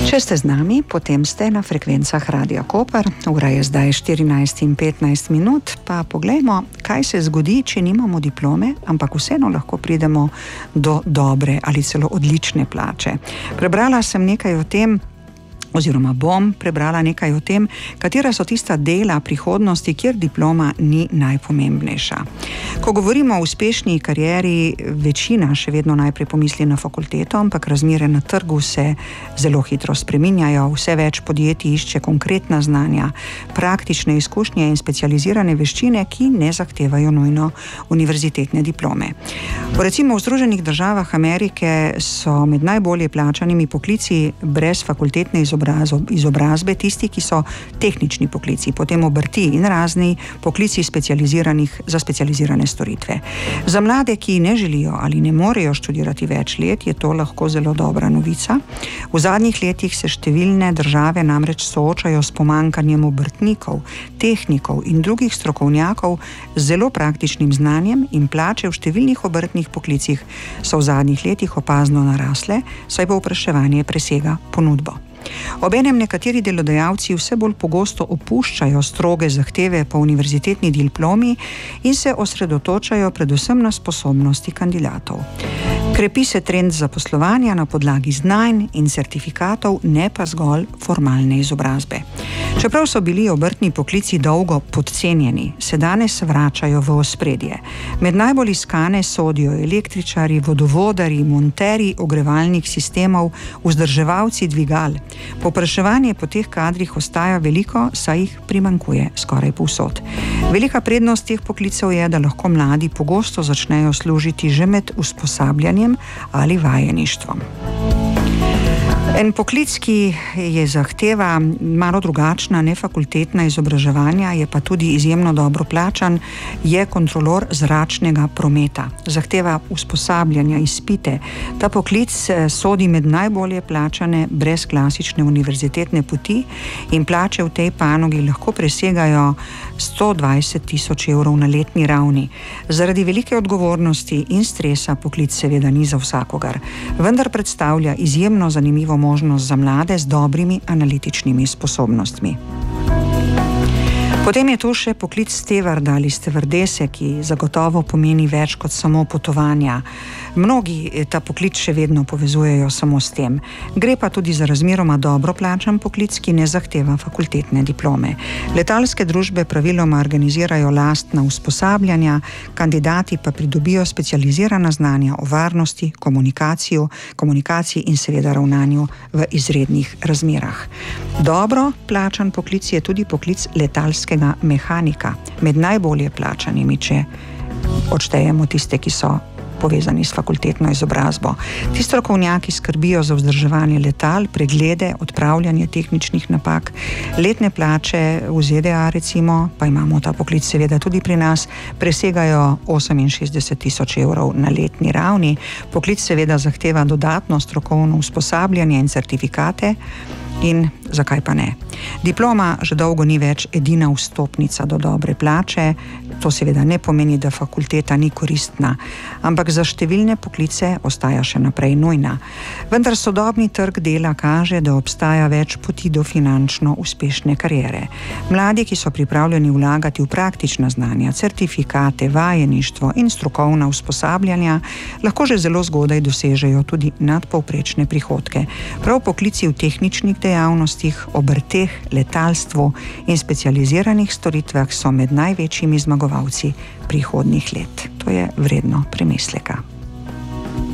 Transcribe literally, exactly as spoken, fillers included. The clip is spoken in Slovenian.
Če ste z nami, potem ste na frekvencah Radia Koper. Ura je zdaj štirinajst in petnajst minut, pa poglejmo, kaj se zgodi, če nimamo diplome, ampak vseeno lahko pridemo do dobre ali celo odlične plače. Prebrala sem nekaj o tem, oziroma bom prebrala nekaj o tem, katera so tista dela prihodnosti, kjer diploma ni najpomembnejša. Ko govorimo o uspešni karieri, večina še vedno najprej pomisli na fakulteto, ampak razmere na trgu se zelo hitro spreminjajo, vse več podjetij išče konkretna znanja, praktične izkušnje in specializirane veščine, ki ne zahtevajo nujno univerzitetne diplome. Recimo v Združenih državah Amerike so med najbolje plačanimi poklici brez fakultetne izobrazbe izobrazbe tisti, ki so tehnični poklici, potem obrti in razni poklici specializiranih za specializirane storitve. Za mlade, ki ne želijo ali ne morejo študirati več let, je to lahko zelo dobra novica. V zadnjih letih se številne države namreč soočajo s pomanjkanjem obrtnikov, tehnikov in drugih strokovnjakov z zelo praktičnim znanjem in plače v številnih obrtnih poklicih so v zadnjih letih opazno narasle, saj povpraševanje presega ponudbo. Obenem nekateri delodajalci vse bolj pogosto opuščajo stroge zahteve po univerzitetni diplomi in se osredotočajo predvsem na sposobnosti kandidatov. Krepi se trend zaposlovanja na podlagi znanj in certifikatov, ne pa zgolj formalne izobrazbe. Čeprav so bili obrtni poklici dolgo podcenjeni, se danes vračajo v ospredje. Med najbolj iskane sodijo električarji, vodovodarji, monterji ogrevalnih sistemov, vzdrževalci dvigal. Povpraševanje po teh kadrih ostaja veliko, saj jih primanjkuje skoraj povsod. Velika prednost teh poklicev je, da lahko mladi pogosto začnejo služiti že med usposabljanjem ali vajeništvom. En poklic, ki je zahteva malo drugačna, nefakultetna izobraževanja, je pa tudi izjemno dobro plačan, je kontrolor zračnega prometa. Zahteva usposabljanja, izpite. Ta poklic sodi med najbolje plačane brez klasične univerzitetne poti in plače v tej panogi lahko presegajo sto dvajset tisoč evrov na letni ravni. Zaradi velike odgovornosti in stresa poklic seveda ni za vsakogar, vendar predstavlja izjemno zanimivo možnost za mlade z dobrimi analitičnimi sposobnostmi. Potem je tu še poklic stevarda ali stevardese, ki zagotovo pomeni več kot samo potovanja. Mnogi ta poklic še vedno povezujejo samo s tem. Gre pa tudi za razmeroma dobro plačan poklic, ki ne zahteva fakultetne diplome. Letalske družbe praviloma organizirajo lastna usposabljanja, kandidati pa pridobijo specializirana znanja o varnosti, komunikaciji, komunikaciji in seveda ravnanju v izrednih razmerah. Dobro plačan poklic je tudi poklic letalskega mehanika, med najbolje plačanimi, če odštejemo tiste, ki so povezani s fakultetno izobrazbo. Ti strokovnjaki skrbijo za vzdrževanje letal, preglede, odpravljanje tehničnih napak. Letne plače v Z D A recimo, pa imamo ta poklic seveda tudi pri nas, presegajo oseminšestdeset tisoč evrov na letni ravni. Poklic seveda zahteva dodatno strokovno usposabljanje in certifikate. In zakaj pa ne? Diploma že dolgo ni več edina vstopnica do dobre plače. To seveda ne pomeni, da fakulteta ni koristna, ampak za številne poklice ostaja še naprej nujna. Vendar sodobni trg dela kaže, da obstaja več poti do finančno uspešne kariere. Mladi, ki so pripravljeni vlagati v praktična znanja, certifikate, vajeništvo in strokovna usposabljanja, lahko že zelo zgodaj dosežejo tudi nadpovprečne prihodke. Prav poklici v tehničnih dejavnostih, obrteh, letalstvu in specializiranih storitvah so med največjimi zmagovalci prihodnjih let. To je vredno premisleka.